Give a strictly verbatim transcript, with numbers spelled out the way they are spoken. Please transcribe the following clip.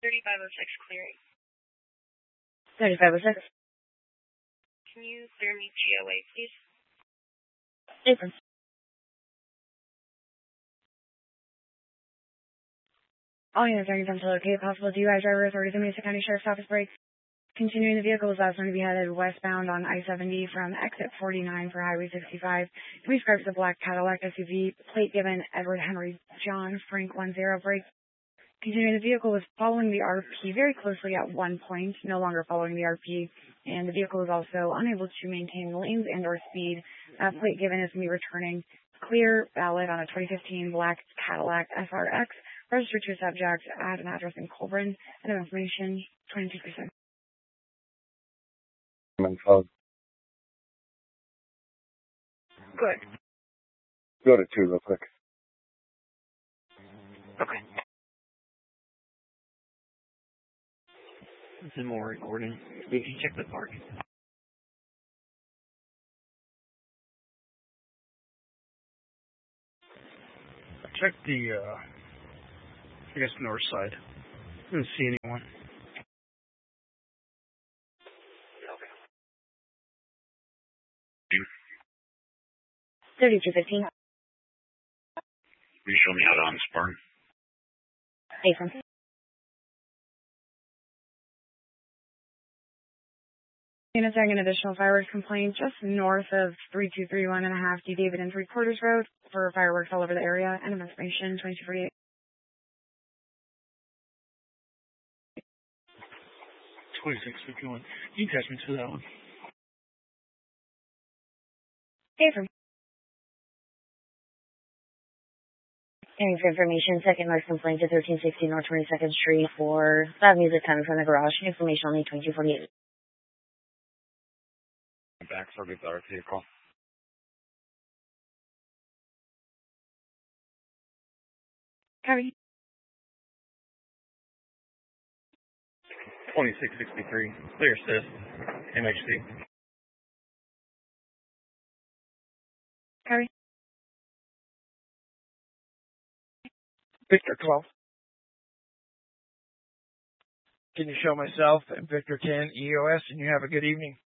thirty-five oh six clearing. thirty-five oh six. Can you clear me G O A, please? Aprons. All units are attempting to locate possible D U I driver authorities in Mesa County Sheriff's Office breaks. Continuing the vehicle is also going to be headed westbound on I seventy from exit forty-nine for Highway sixty-five. Can we describe the black Cadillac S U V, plate given Edward Henry John Frank one zero break. Continuing the vehicle was following the R P very closely at one point, no longer following the R P, and the vehicle is also unable to maintain lanes and or speed. Uh, plate given is going to be returning clear, valid on a twenty fifteen black Cadillac S R X, registered to a subject at an address in Colburn, and of information twenty-two percent. Info. Good. Go to two real quick. Okay. This is more recording. You can check the park. Check the, uh, I guess, north side. Didn't see anyone. thirty-two fifteen. Will you show me how to unspark? Aprons. Units are an additional fireworks complaint just north of three two three one and a half D David and three quarters road for fireworks all over the area. End of information twenty-two forty-eight. twenty-six fifty-one. You can catch me to that one. Aprons. Hearing for information, second large complaint to thirteen sixty North twenty-second Street for loud music coming from the garage. Information only twenty-two forty-eight. Back for the other vehicle. Copy. twenty-six sixty-three. Clear, sis. M H C. Copy. Victor twelve. Can you show myself and Victor ten E O S, and you have a good evening?